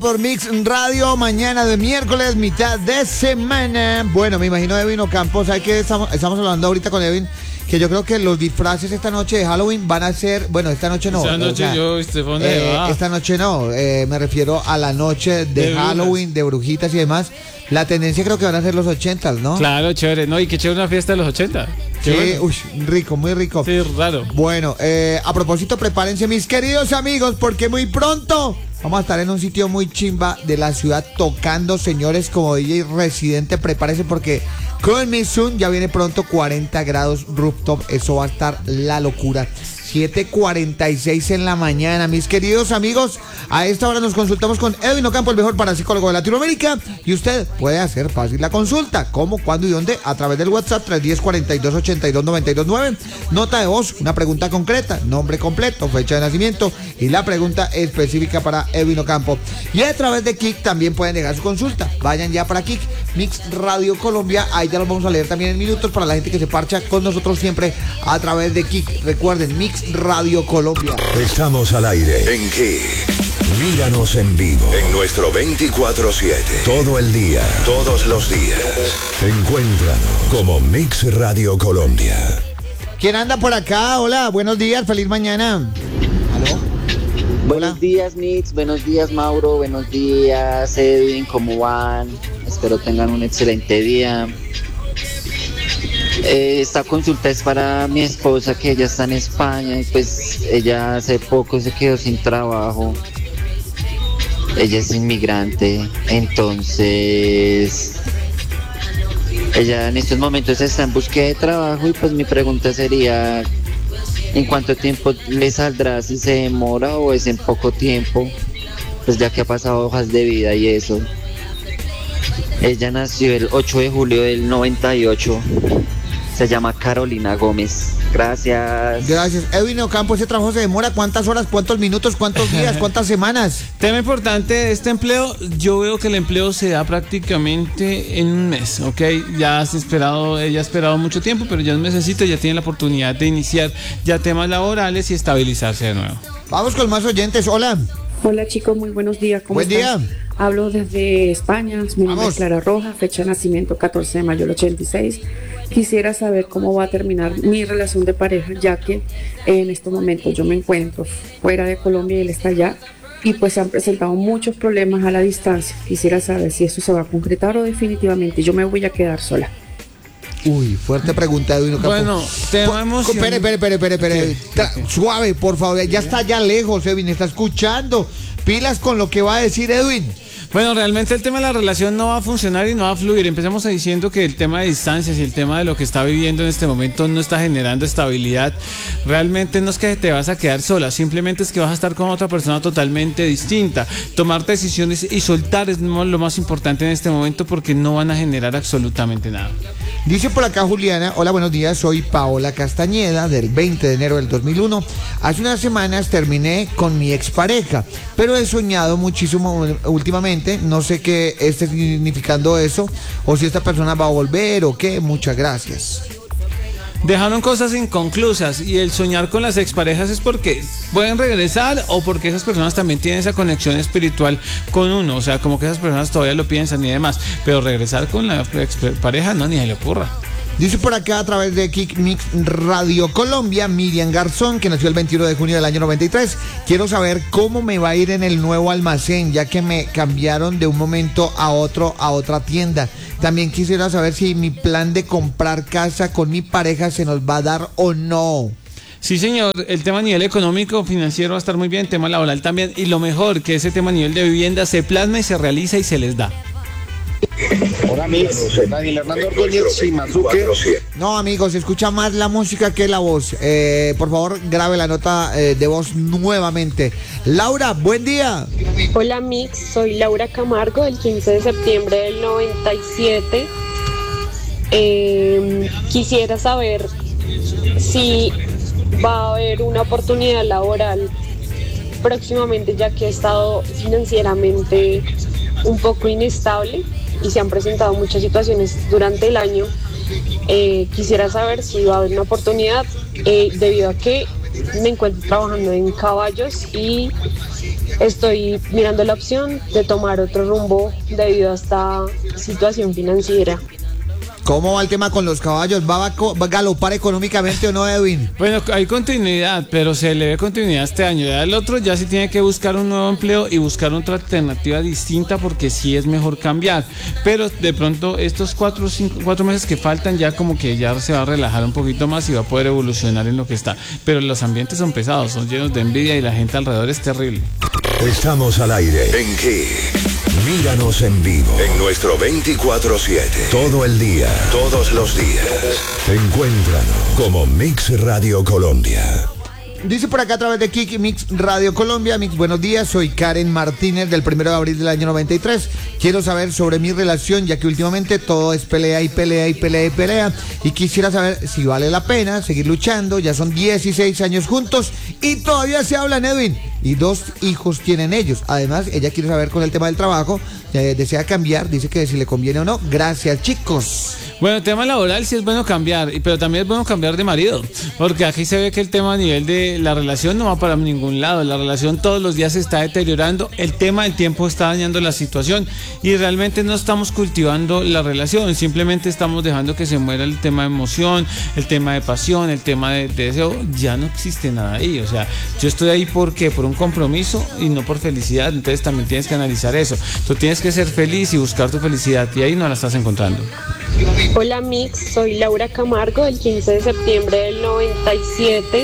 Por Mix Radio, mañana de miércoles, mitad de semana. Bueno, me imagino Edwin Ocampo, ¿sabe qué estamos hablando ahorita con Edwin? Que yo creo que los disfraces esta noche de Halloween van a ser, bueno, esta noche no. Esta noche esta noche no, me refiero a la noche de Halloween, de brujitas y demás. La tendencia creo que van a ser los 80, ¿no? Claro, chévere, ¿no? Y qué chévere una fiesta de los 80. Sí, bueno. Rico, muy rico. Sí, raro. Bueno, a propósito, prepárense mis queridos amigos, porque muy pronto vamos a estar en un sitio muy chimba de la ciudad tocando, señores, como DJ residente. Prepárense porque con mi Zoom ya viene pronto 40 grados rooftop. Eso va a estar la locura. 7:46 en la mañana, mis queridos amigos. A esta hora nos consultamos con Edwin Ocampo, el mejor parapsicólogo de Latinoamérica. Y usted puede hacer fácil la consulta. ¿Cómo, cuándo y dónde? A través del WhatsApp 310-4282-929. Nota de voz, una pregunta concreta, nombre completo, fecha de nacimiento y la pregunta específica para Edwin Ocampo. Y a través de Kik también pueden dejar su consulta. Vayan ya para Kik, Mix Radio Colombia. Ahí ya los vamos a leer también en minutos para la gente que se parcha con nosotros siempre a través de Kik. Recuerden, Mix Radio Colombia. Estamos al aire en Kik. Míranos en vivo en nuestro 24/7. Todo el día, todos los días. Encuéntranos como Mix Radio Colombia. ¿Quién anda por acá? Hola, buenos días, feliz mañana. ¿Aló? Buenos días, Mix, buenos días, Mauro, buenos días, Edwin, ¿cómo van? Espero tengan un excelente día. Esta consulta es para mi esposa, que ella está en España y pues ella hace poco se quedó sin trabajo. Ella es inmigrante, entonces ella en estos momentos está en búsqueda de trabajo y pues mi pregunta sería: ¿en cuánto tiempo le saldrá? ¿Si se demora o es en poco tiempo? Pues ya que ha pasado hojas de vida y eso. Ella nació el 8 de julio del 98. Se llama Carolina Gómez. Gracias. Gracias. Edwin Ocampo, ¿ese trabajo se demora? ¿Cuántas horas, cuántos minutos, cuántos días, cuántas semanas? Tema importante de este empleo, yo veo que el empleo se da prácticamente en un mes, ¿ok? ella ha esperado mucho tiempo, pero ya un mesecito ya tiene la oportunidad de iniciar ya temas laborales y estabilizarse de nuevo. Vamos con más oyentes, hola. Hola chicos, muy buenos días. ¿Cómo están? Buen día. Hablo desde España, mi nombre es Clara Roja, fecha de nacimiento 14 de mayo del 86. Quisiera saber cómo va a terminar mi relación de pareja, ya que en estos momentos yo me encuentro fuera de Colombia y él está allá, y pues se han presentado muchos problemas a la distancia. Quisiera saber si eso se va a concretar o definitivamente yo me voy a quedar sola. Uy, fuerte pregunta, Edwin Ocampo. Bueno, tema emocional. Espere. Suave, por favor. Ya está allá lejos, Edwin. Está escuchando. Pilas con lo que va a decir Edwin. Bueno, realmente el tema de la relación no va a funcionar y no va a fluir. Empecemos diciendo que el tema de distancias y el tema de lo que está viviendo en este momento no está generando estabilidad. Realmente no es que te vas a quedar sola, simplemente es que vas a estar con otra persona totalmente distinta. Tomar decisiones y soltar es lo más importante en este momento, porque no van a generar absolutamente nada. Dice por acá Juliana: hola, buenos días, soy Paola Castañeda, del 20 de enero del 2001. Hace unas semanas terminé con mi expareja, pero he soñado muchísimo últimamente. No sé qué esté significando eso, o si esta persona va a volver o qué. Muchas gracias. Dejaron cosas inconclusas, y el soñar con las exparejas es porque pueden regresar o porque esas personas también tienen esa conexión espiritual con uno, o sea, como que esas personas todavía lo piensan y demás, pero regresar con la expareja no, ni se le ocurra. Dice por acá a través de Kik Mix Radio Colombia, Miriam Garzón, que nació el 21 de junio del año 93. Quiero saber cómo me va a ir en el nuevo almacén, ya que me cambiaron de un momento a otro a otra tienda. También quisiera saber si mi plan de comprar casa con mi pareja se nos va a dar o no. Sí, señor, el tema a nivel económico, financiero va a estar muy bien, tema laboral también, y lo mejor, que ese tema a nivel de vivienda se plasma y se realiza y se les da. Hola amigos, soy Daniel Hernando Ordóñez y Mazuque. No, amigos, se escucha más la música que la voz. Por favor, grabe la nota de voz nuevamente. Laura, buen día. Hola Mix, soy Laura Camargo, del 15 de septiembre del 97. Quisiera saber si va a haber una oportunidad laboral próximamente, ya que he estado financieramente un poco inestable y se han presentado muchas situaciones durante el año. Quisiera saber si va a haber una oportunidad, debido a que me encuentro trabajando en Caballos y estoy mirando la opción de tomar otro rumbo debido a esta situación financiera. ¿Cómo va el tema con los caballos? ¿Va a galopar económicamente o no, Edwin? Bueno, hay continuidad, pero se le ve continuidad este año. Ya el otro ya sí tiene que buscar un nuevo empleo y buscar otra alternativa distinta porque sí es mejor cambiar. Pero de pronto estos 4 meses que faltan ya como que ya se va a relajar un poquito más y va a poder evolucionar en lo que está. Pero los ambientes son pesados, son llenos de envidia y la gente alrededor es terrible. Estamos al aire. ¿En qué? Míranos en vivo en nuestro 24/7. Todo el día, todos los días. Encuéntranos como Mix Radio Colombia. Dice por acá a través de Kiki Mix Radio Colombia. Mix, buenos días, soy Karen Martínez del 1 de abril del año 93. Quiero saber sobre mi relación, ya que últimamente todo es pelea y pelea y pelea y pelea. Y quisiera saber si vale la pena seguir luchando. Ya son 16 años juntos y todavía se hablan, Edwin. Y 2 hijos tienen ellos. Además, ella quiere saber con el tema del trabajo. Desea cambiar, dice que si le conviene o no. Gracias, chicos. Bueno, el tema laboral sí es bueno cambiar, pero también es bueno cambiar de marido, porque aquí se ve que el tema a nivel de la relación no va para ningún lado, la relación todos los días se está deteriorando, el tema del tiempo está dañando la situación y realmente no estamos cultivando la relación, simplemente estamos dejando que se muera el tema de emoción, el tema de pasión, el tema de deseo, ya no existe nada ahí, o sea, yo estoy ahí porque por un compromiso y no por felicidad, entonces también tienes que analizar eso, tú tienes que ser feliz y buscar tu felicidad y ahí no la estás encontrando. Hola Mix, soy Laura Camargo del 15 de septiembre del 97.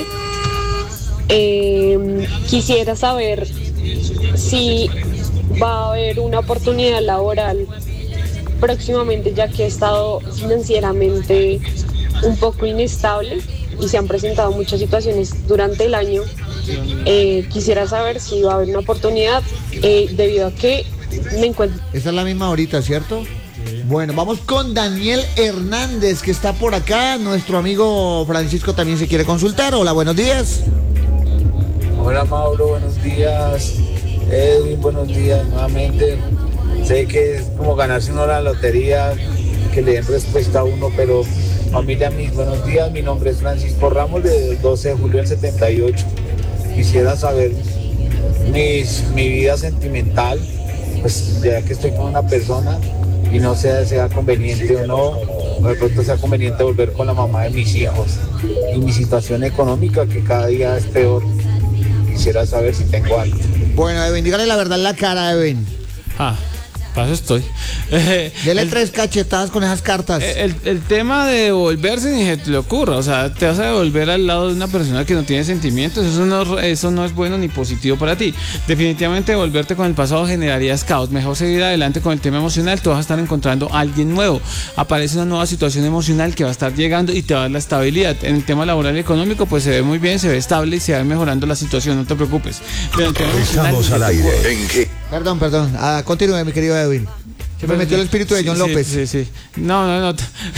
Quisiera saber si va a haber una oportunidad laboral próximamente, ya que he estado financieramente un poco inestable y se han presentado muchas situaciones durante el año. Quisiera saber si va a haber una oportunidad debido a que me encuentro. Esa es la misma ahorita, ¿cierto? Bueno, vamos con Daniel Hernández, que está por acá. Nuestro amigo Francisco también se quiere consultar. Hola, buenos días. Hola, Mauro, buenos días. Edwin, buenos días nuevamente. Sé que es como ganarse uno la lotería, que le den respuesta a uno, pero familia, mis buenos días. Mi nombre es Francisco Ramos, del 12 de julio del 78. Quisiera saber mi vida sentimental, pues ya que estoy con una persona y no sé si sea conveniente o no, de pronto sea conveniente volver con la mamá de mis hijos. Y mi situación económica, que cada día es peor, quisiera saber si tengo algo. Bueno, Edwin, dígale la verdad en la cara, Edwin. Para eso estoy. Dele 3 cachetadas con esas cartas. El tema de devolverse ni se te le ocurra. O sea, te vas a devolver al lado de una persona que no tiene sentimientos. Eso no es bueno ni positivo para ti. Definitivamente devolverte con el pasado generaría caos. Mejor seguir adelante con el tema emocional. Tú vas a estar encontrando a alguien nuevo. Aparece una nueva situación emocional que va a estar llegando y te va a dar la estabilidad. En el tema laboral y económico, pues se ve muy bien, se ve estable y se va mejorando la situación. No te preocupes. Pero el tema estamos al aire. ¿En qué? Perdón. Continúe, mi querido Edwin. Se me metió el espíritu de John López. Sí. No.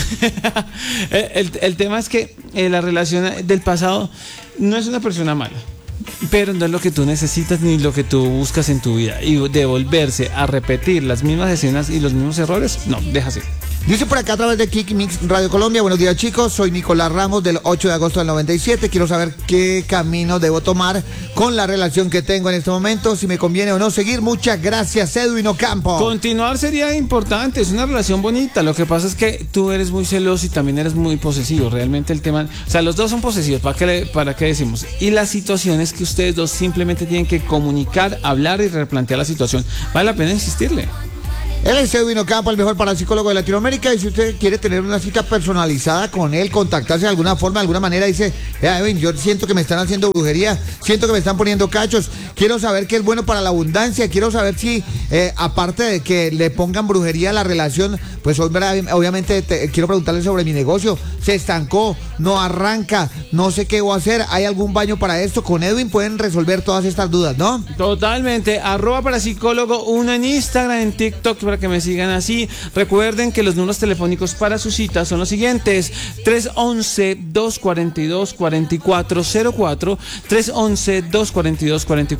El tema es que la relación del pasado no es una persona mala, pero no es lo que tú necesitas ni lo que tú buscas en tu vida. Y devolverse a repetir las mismas escenas y los mismos errores, no, déjase. Dice por acá a través de Kiki Mix Radio Colombia, buenos días chicos, soy Nicolás Ramos del 8 de agosto del 97, quiero saber qué camino debo tomar con la relación que tengo en este momento, si me conviene o no seguir. Muchas gracias, Edwin Ocampo. Continuar sería importante, es una relación bonita, lo que pasa es que tú eres muy celoso y también eres muy posesivo, realmente el tema, o sea, los dos son posesivos, ¿para qué decimos? Y la situación es que ustedes dos simplemente tienen que comunicar, hablar y replantear la situación, vale la pena insistirle. Él es Edwin Ocampo, el mejor parapsicólogo de Latinoamérica, y si usted quiere tener una cita personalizada con él, contactarse de alguna forma, de alguna manera, dice, Edwin, yo siento que me están haciendo brujería, siento que me están poniendo cachos, quiero saber qué es bueno para la abundancia, quiero saber si, aparte de que le pongan brujería a la relación, pues obviamente quiero preguntarle sobre mi negocio, se estancó, no arranca, no sé qué voy a hacer, ¿hay algún baño para esto? Con Edwin pueden resolver todas estas dudas, ¿no? Totalmente, @parapsicólogo1 en Instagram, en TikTok, para que me sigan así. Recuerden que los números telefónicos para su cita son los siguientes: 311-242-4404, 311-242-4404.